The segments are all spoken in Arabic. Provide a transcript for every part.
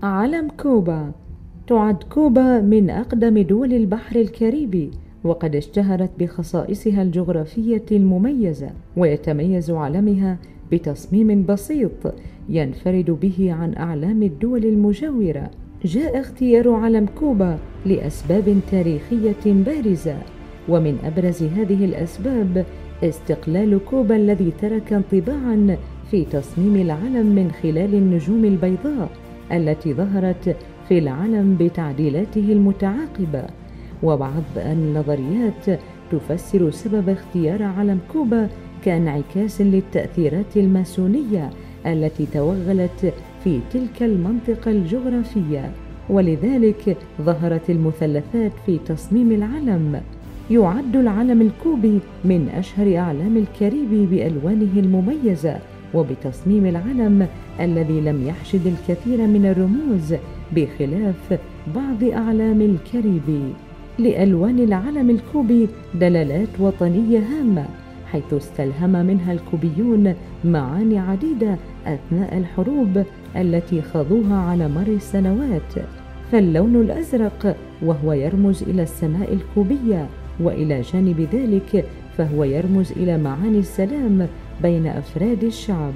علم كوبا. تعد كوبا من أقدم دول البحر الكاريبي، وقد اشتهرت بخصائصها الجغرافية المميزة، ويتميز علمها بتصميم بسيط ينفرد به عن أعلام الدول المجاورة. جاء اختيار علم كوبا لأسباب تاريخية بارزة، ومن أبرز هذه الأسباب استقلال كوبا الذي ترك انطباعا في تصميم العلم من خلال النجوم البيضاء التي ظهرت في العلم بتعديلاته المتعاقبة. وبعض النظريات تفسر سبب اختيار علم كوبا كانعكاس للتأثيرات الماسونية التي توغلت في تلك المنطقة الجغرافية، ولذلك ظهرت المثلثات في تصميم العلم. يعد العلم الكوبي من أشهر أعلام الكاريبي بألوانه المميزة وبتصميم العلم الذي لم يحشد الكثير من الرموز بخلاف بعض أعلام الكاريبي. لألوان العلم الكوبي دلالات وطنية هامة، حيث استلهم منها الكوبيون معاني عديدة أثناء الحروب التي خاضوها على مر السنوات. فاللون الأزرق وهو يرمز إلى السماء الكوبية، وإلى جانب ذلك فهو يرمز إلى معاني السلام بين أفراد الشعب.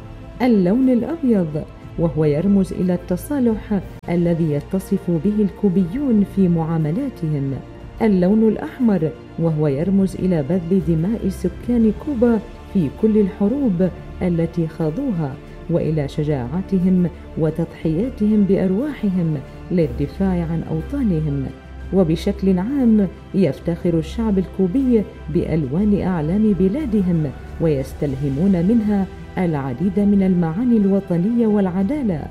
اللون الأبيض وهو يرمز إلى التصالح الذي يتصف به الكوبيون في معاملاتهم. اللون الأحمر وهو يرمز إلى بذل دماء سكان كوبا في كل الحروب التي خاضوها، وإلى شجاعتهم وتضحياتهم بأرواحهم للدفاع عن أوطانهم. وبشكل عام يفتخر الشعب الكوبي بألوان أعلام بلادهم، ويستلهمون منها العديد من المعاني الوطنية والعدالة.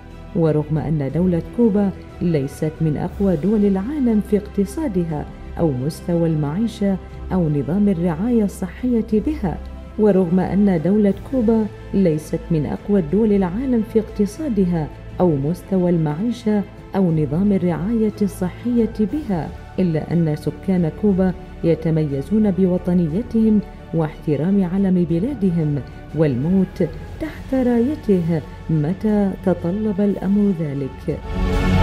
ورغم أن دولة كوبا ليست من أقوى دول العالم في اقتصادها أو مستوى المعيشة أو نظام الرعاية الصحية بها، ورغم أن دولة كوبا ليست من أقوى دول العالم في اقتصادها أو مستوى المعيشة أو نظام الرعاية الصحية بها، إلا أن سكان كوبا يتميزون بوطنيتهم واحترام علم بلادهم والموت تحت رايته متى تطلب الأمر ذلك.